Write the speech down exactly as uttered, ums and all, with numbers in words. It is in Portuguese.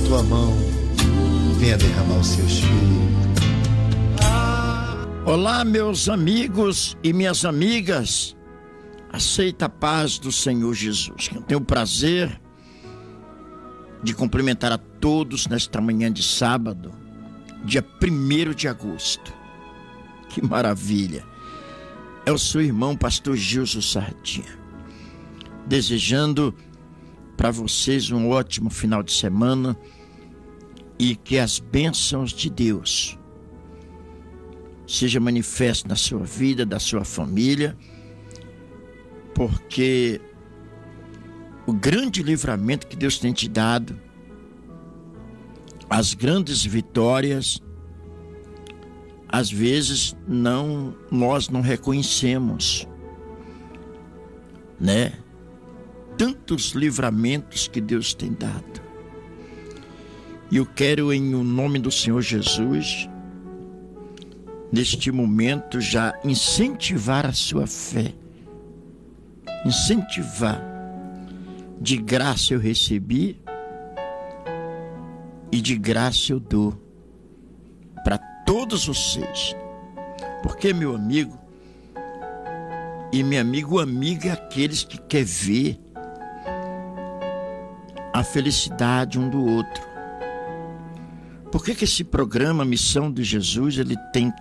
tua mão, venha derramar o seu espírito. Olá, meus amigos e minhas amigas. Aceita a paz do Senhor Jesus. Eu tenho o prazer de cumprimentar a todos nesta manhã de sábado, dia primeiro de agosto. Que maravilha! É o seu irmão, pastor Gilson Sardinha, desejando para vocês um ótimo final de semana e que as bênçãos de Deus seja manifestas na sua vida, da sua família, porque o grande livramento que Deus tem te dado, as grandes vitórias, às vezes não, nós não reconhecemos, né? Tantos livramentos que Deus tem dado. E eu quero, em o nome do Senhor Jesus, neste momento já incentivar a sua fé. Incentivar. De graça eu recebi e de graça eu dou para todos vocês. Porque, meu amigo e minha amiga, o amigo é aqueles que quer ver a felicidade um do outro. Por que que esse programa Missão de Jesus, ele tem